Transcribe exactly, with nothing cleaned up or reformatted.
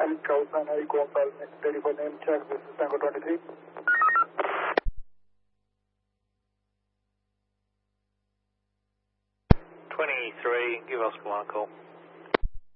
eight Golf and eight Golf ready for name check. This is Tango twenty-three. twenty-three, give us one call.